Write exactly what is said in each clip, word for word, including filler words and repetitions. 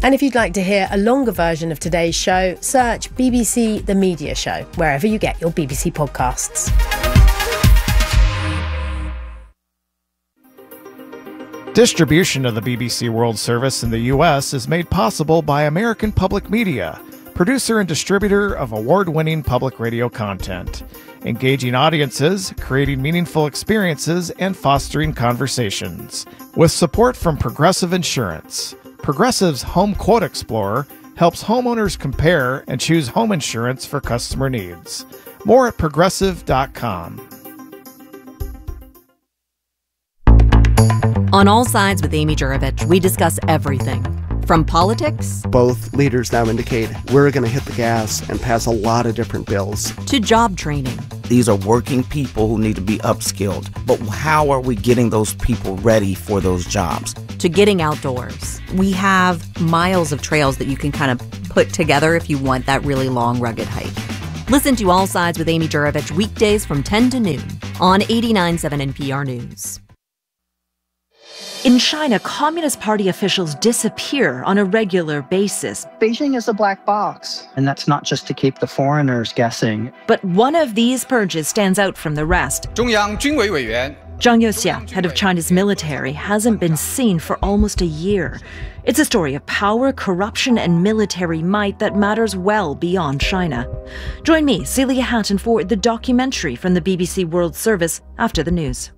And if you'd like to hear a longer version of today's show, search B B C The Media Show, wherever you get your B B C podcasts. Distribution of the B B C World Service in the U S is made possible by American Public Media, producer and distributor of award-winning public radio content, engaging audiences, creating meaningful experiences, and fostering conversations. With support from Progressive Insurance, Progressive's Home Quote Explorer helps homeowners compare and choose home insurance for customer needs. More at progressive dot com. On All Sides with Amy Jurovich, we discuss everything. From politics... Both leaders now indicate we're going to hit the gas and pass a lot of different bills. ...to job training. These are working people who need to be upskilled. But how are we getting those people ready for those jobs? ...to getting outdoors. We have miles of trails that you can kind of put together if you want that really long, rugged hike. Listen to All Sides with Amy Jurovich weekdays from ten to noon on eighty-nine point seven N P R News. In China, Communist Party officials disappear on a regular basis. Beijing is a black box, and that's not just to keep the foreigners guessing. But one of these purges stands out from the rest. Zhongyang Junwei Weiyuan. Zhang Youxia, head of China's military, hasn't been seen for almost a year. It's a story of power, corruption, and military might that matters well beyond China. Join me, Celia Hatton, for the documentary from the B B C World Service after the news.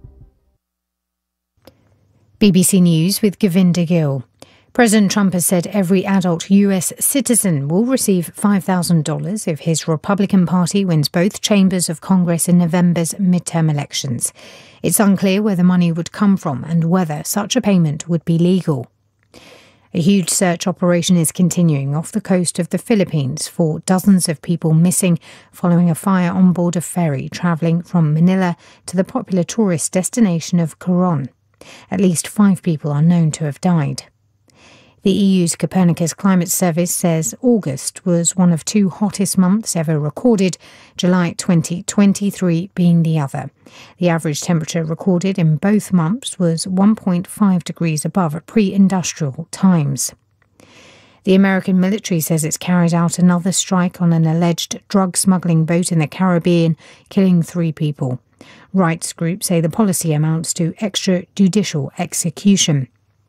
B B C News with Govinda Gill. President Trump has said every adult U S citizen will receive five thousand dollars if his Republican Party wins both chambers of Congress in November's midterm elections. It's unclear where the money would come from and whether such a payment would be legal. A huge search operation is continuing off the coast of the Philippines for dozens of people missing following a fire on board a ferry travelling from Manila to the popular tourist destination of Coron. At least five people are known to have died. The E U's Copernicus Climate Service says August was one of two hottest months ever recorded, July twenty twenty-three being the other. The average temperature recorded in both months was one point five degrees above pre-industrial times. The American military says it's carried out another strike on an alleged drug smuggling boat in the Caribbean, killing three people. Rights groups say the policy amounts to extrajudicial execution.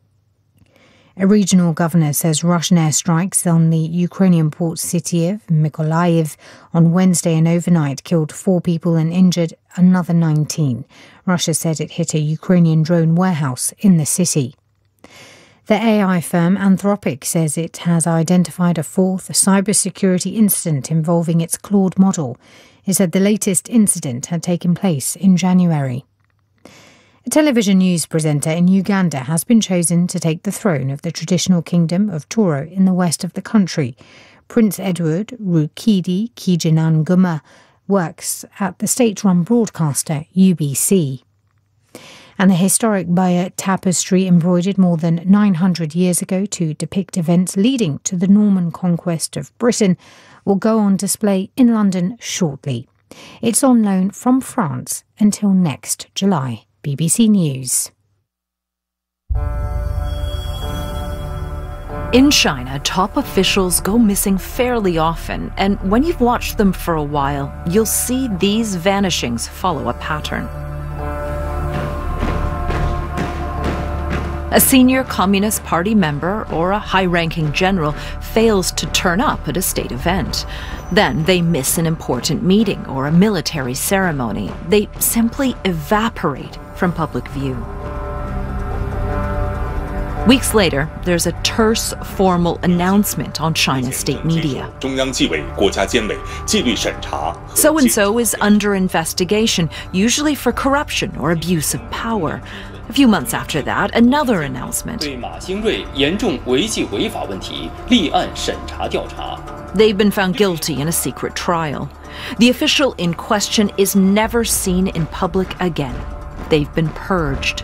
A regional governor says Russian airstrikes on the Ukrainian port city of Mykolaiv on Wednesday and overnight killed four people and injured another nineteen. Russia said it hit a Ukrainian drone warehouse in the city. The A I firm Anthropic says it has identified a fourth cybersecurity incident involving its Claude model. It said the latest incident had taken place in January. A television news presenter in Uganda has been chosen to take the throne of the traditional kingdom of Toro in the west of the country. Prince Edward Rukidi Kijinanguma works at the state-run broadcaster U B C. And the historic Bayeux tapestry, embroidered more than nine hundred years ago to depict events leading to the Norman conquest of Britain, will go on display in London shortly. It's on loan from France until next July. B B C News. In China, top officials go missing fairly often, and when you've watched them for a while, you'll see these vanishings follow a pattern. A senior Communist Party member or a high-ranking general fails to turn up at a state event. Then they miss an important meeting or a military ceremony. They simply evaporate from public view. Weeks later, there's a terse, formal announcement on China's state media. So-and-so is under investigation, usually for corruption or abuse of power. A few months after that, another announcement. They've been found guilty in a secret trial. The official in question is never seen in public again. They've been purged.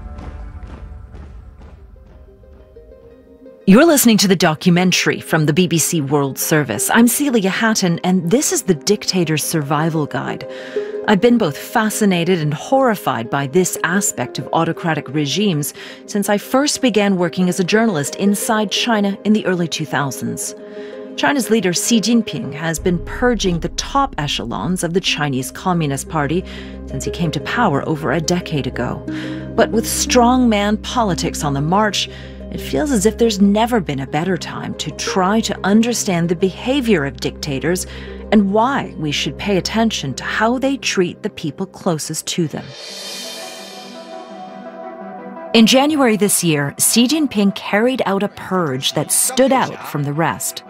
You're listening to the documentary from the B B C World Service. I'm Celia Hatton, and this is The Dictator's Survival Guide. I've been both fascinated and horrified by this aspect of autocratic regimes since I first began working as a journalist inside China in the early two thousands. China's leader Xi Jinping has been purging the top echelons of the Chinese Communist Party since he came to power over a decade ago. But with strongman politics on the march, it feels as if there's never been a better time to try to understand the behavior of dictators and why we should pay attention to how they treat the people closest to them. In January this year, Xi Jinping carried out a purge that stood out from the rest.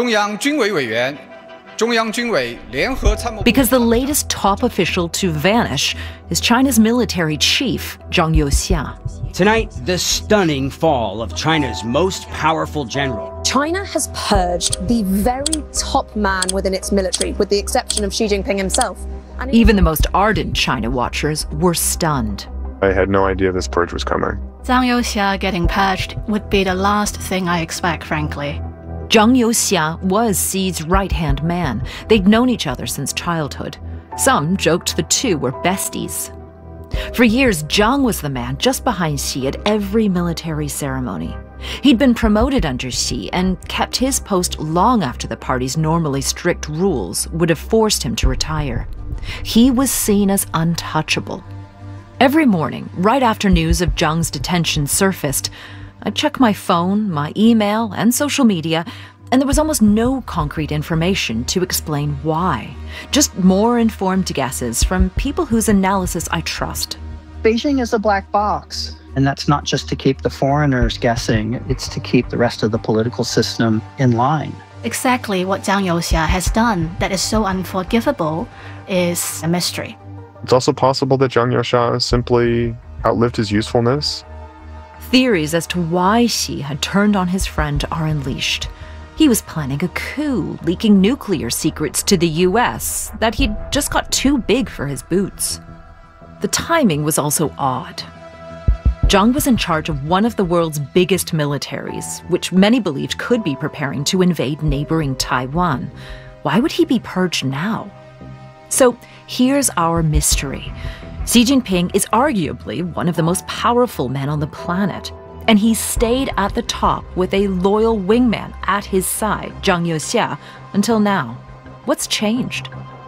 Because the latest top official to vanish is China's military chief, Zhang Youxia. Tonight, the stunning fall of China's most powerful general. China has purged the very top man within its military, with the exception of Xi Jinping himself. And even the most ardent China watchers were stunned. I had no idea this purge was coming. Zhang Youxia getting purged would be the last thing I expect, frankly. Zhang Youxia was Xi's right-hand man. They'd known each other since childhood. Some joked the two were besties. For years, Zhang was the man just behind Xi at every military ceremony. He'd been promoted under Xi and kept his post long after the party's normally strict rules would have forced him to retire. He was seen as untouchable. Every morning, right after news of Zhang's detention surfaced, I'd check my phone, my email, and social media, and there was almost no concrete information to explain why. Just more informed guesses from people whose analysis I trust. Beijing is a black box. And that's not just to keep the foreigners guessing, it's to keep the rest of the political system in line. Exactly what Zhang Youxia has done that is so unforgivable is a mystery. It's also possible that Zhang Youxia simply outlived his usefulness. Theories as to why Xi had turned on his friend are unleashed. He was planning a coup, leaking nuclear secrets to the U S that he'd just got too big for his boots. The timing was also odd. Zhang was in charge of one of the world's biggest militaries, which many believed could be preparing to invade neighboring Taiwan. Why would he be purged now? So here's our mystery. Xi Jinping is arguably one of the most powerful men on the planet, and he stayed at the top with a loyal wingman at his side, Zhang Youxia, until now. What's changed?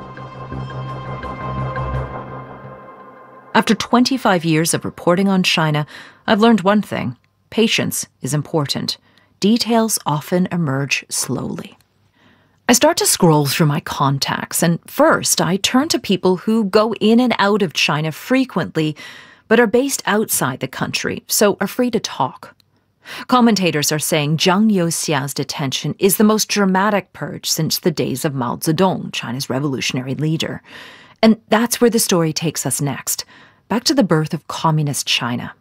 After twenty-five years of reporting on China, I've learned one thing. Patience is important. Details often emerge slowly. I start to scroll through my contacts, and first I turn to people who go in and out of China frequently, but are based outside the country, so are free to talk. Commentators are saying Zhang Youxia's detention is the most dramatic purge since the days of Mao Zedong, China's revolutionary leader. And that's where the story takes us next, back to the birth of communist China.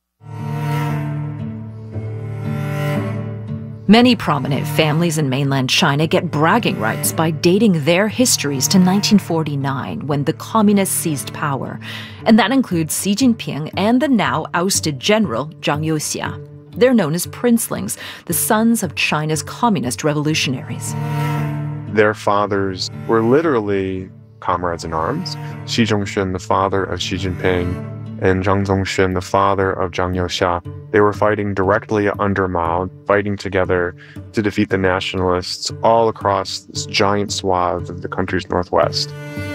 Many prominent families in mainland China get bragging rights by dating their histories to nineteen forty-nine, when the communists seized power. And that includes Xi Jinping and the now ousted general Zhang Youxia. They're known as princelings, the sons of China's communist revolutionaries. Their fathers were literally comrades in arms. Xi Zhongxun, the father of Xi Jinping, and Zhang Zongxun, the father of Zhang Youxia, they were fighting directly under Mao, fighting together to defeat the nationalists all across this giant swath of the country's northwest.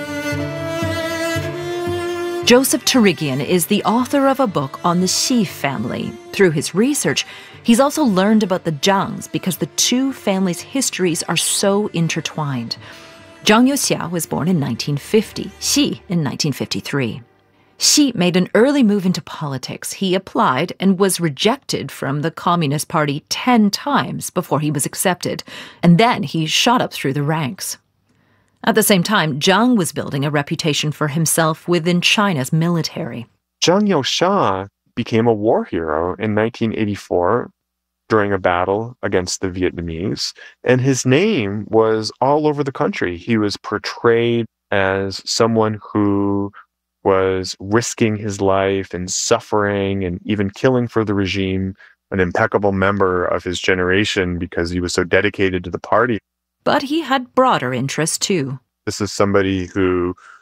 Joseph Turigian is the author of a book on the Xi family. Through his research, he's also learned about the Zhangs because the two families' histories are so intertwined. Zhang Youxia was born in nineteen fifty, Xi in nineteen fifty-three. Xi made an early move into politics. He applied and was rejected from the Communist Party ten times before he was accepted, and then he shot up through the ranks. At the same time, Zhang was building a reputation for himself within China's military. Zhang Youxia became a war hero in nineteen eighty-four during a battle against the Vietnamese, and his name was all over the country. He was portrayed as someone who was risking his life and suffering and even killing for the regime, an impeccable member of his generation because he was so dedicated to the party. But he had broader interests too. This is somebody who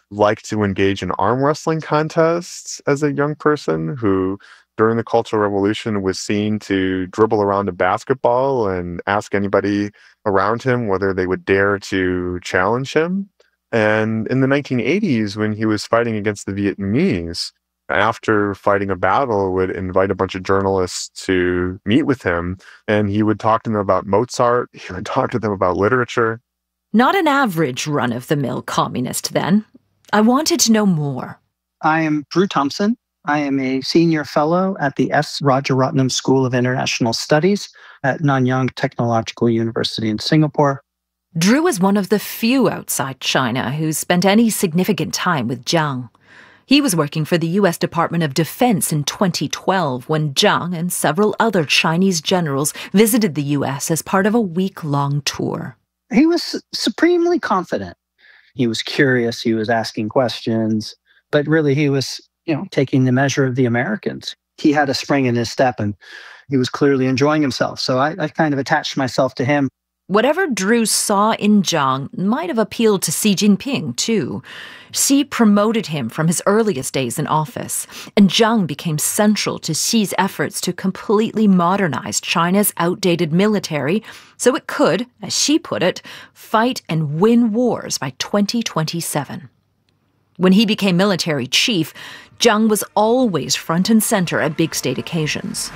liked to engage in arm wrestling contests as a young person, who during the Cultural Revolution was seen to dribble around a basketball and ask anybody around him whether they would dare to challenge him. And in the nineteen eighties, when he was fighting against the Vietnamese, after fighting a battle, would invite a bunch of journalists to meet with him, and he would talk to them about Mozart, he would talk to them about literature. Not an average run-of-the-mill communist, then. I wanted to know more. I am Drew Thompson. I am a senior fellow at the S. Rajaratnam School of International Studies at Nanyang Technological University in Singapore. Drew is one of the few outside China who's spent any significant time with Jiang. He was working for the U S Department of Defense in twenty twelve when Jiang and several other Chinese generals visited the U S as part of a week-long tour. He was supremely confident. He was curious, he was asking questions, but really he was, you know, taking the measure of the Americans. He had a spring in his step and he was clearly enjoying himself. So I, I kind of attached myself to him. Whatever Drew saw in Jiang might have appealed to Xi Jinping, too. Xi promoted him from his earliest days in office, and Jiang became central to Xi's efforts to completely modernize China's outdated military so it could, as Xi put it, fight and win wars by twenty twenty-seven. When he became military chief, Jiang was always front and center at big state occasions.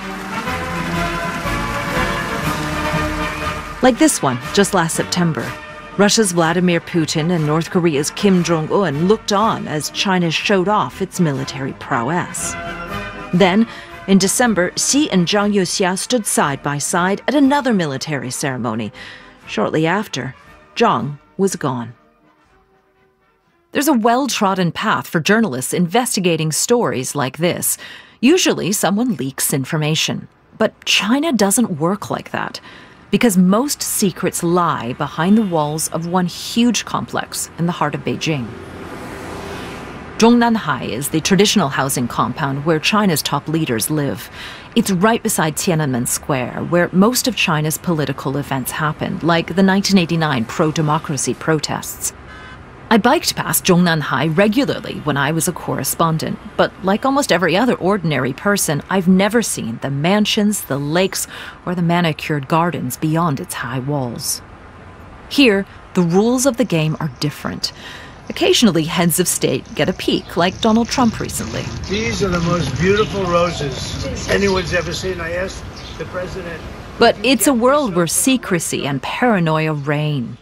Like this one, just last September. Russia's Vladimir Putin and North Korea's Kim Jong-un looked on as China showed off its military prowess. Then, in December, Xi and Zhang Youxia stood side by side at another military ceremony. Shortly after, Zhang was gone. There's a well-trodden path for journalists investigating stories like this. Usually, someone leaks information. But China doesn't work like that, because most secrets lie behind the walls of one huge complex in the heart of Beijing. Zhongnanhai is the traditional housing compound where China's top leaders live. It's right beside Tiananmen Square, where most of China's political events happened, like the nineteen eighty-nine pro-democracy protests. I biked past Zhongnanhai regularly when I was a correspondent, but like almost every other ordinary person, I've never seen the mansions, the lakes, or the manicured gardens beyond its high walls. Here, the rules of the game are different. Occasionally, heads of state get a peek, like Donald Trump recently. These are the most beautiful roses anyone's ever seen. I asked the president. But it's a world where secrecy and paranoia reign.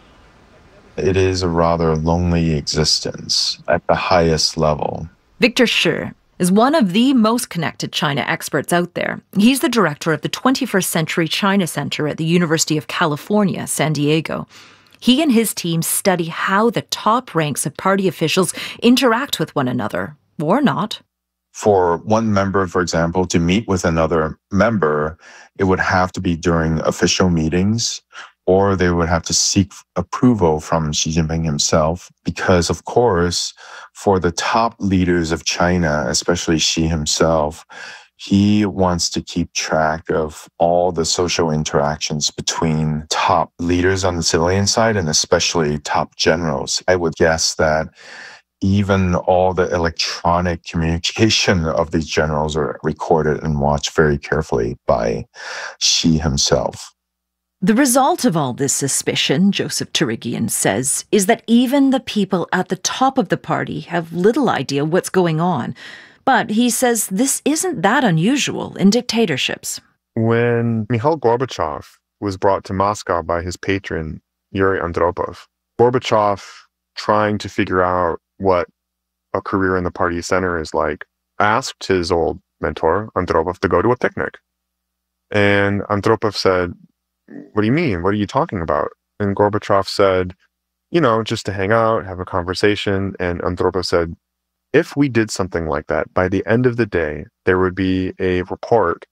It is a rather lonely existence at the highest level. Victor Shi is one of the most connected China experts out there. He's the director of the twenty-first Century China Center at the University of California, San Diego. He and his team study how the top ranks of party officials interact with one another, or not. For one member, for example, to meet with another member, it would have to be during official meetings, or they would have to seek approval from Xi Jinping himself. Because, of course, for the top leaders of China, especially Xi himself, he wants to keep track of all the social interactions between top leaders on the civilian side and especially top generals. I would guess that even all the electronic communication of these generals are recorded and watched very carefully by Xi himself. The result of all this suspicion, Joseph Turigian says, is that even the people at the top of the party have little idea what's going on. But he says this isn't that unusual in dictatorships. When Mikhail Gorbachev was brought to Moscow by his patron, Yuri Andropov, Gorbachev, trying to figure out what a career in the party center is like, asked his old mentor, Andropov, to go to a picnic. And Andropov said, "What do you mean? What are you talking about?" And Gorbachev said, you know, just to hang out, have a conversation. And Andropov said, if we did something like that, by the end of the day, there would be a report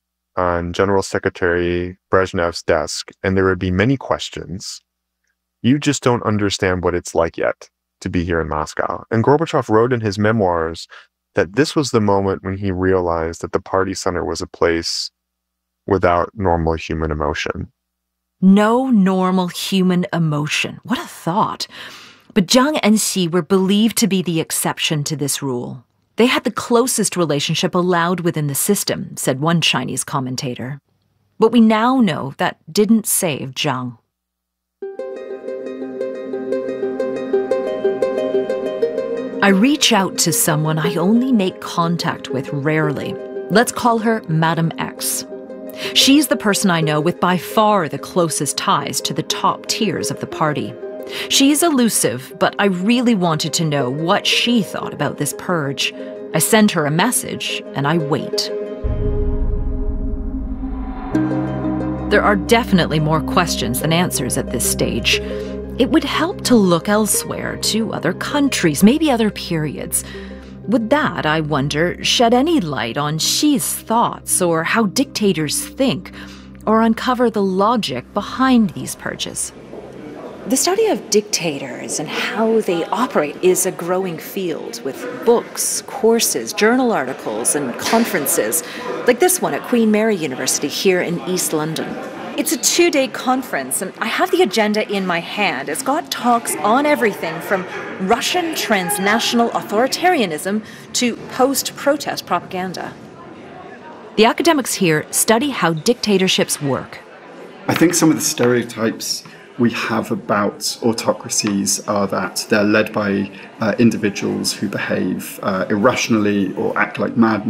on General Secretary Brezhnev's desk, and there would be many questions. You just don't understand what it's like yet to be here in Moscow. And Gorbachev wrote in his memoirs that this was the moment when he realized that the party center was a place without normal human emotion. No normal human emotion. What a thought. But Zhang and Xi were believed to be the exception to this rule. They had the closest relationship allowed within the system, said one Chinese commentator. But we now know that didn't save Zhang. I reach out to someone I only make contact with rarely. Let's call her Madam X. She's the person I know with by far the closest ties to the top tiers of the party. She's elusive, but I really wanted to know what she thought about this purge. I send her a message, and I wait. There are definitely more questions than answers at this stage. It would help to look elsewhere, to other countries, maybe other periods. Would that, I wonder, shed any light on Xi's thoughts, or how dictators think, or uncover the logic behind these purges? The study of dictators and how they operate is a growing field, with books, courses, journal articles, and conferences, like this one at Queen Mary University here in East London. It's a two-day conference, and I have the agenda in my hand. It's got talks on everything from Russian transnational authoritarianism to post-protest propaganda. The academics here study how dictatorships work. I think some of the stereotypes we have about autocracies are that they're led by uh, individuals who behave uh, irrationally or act like madmen.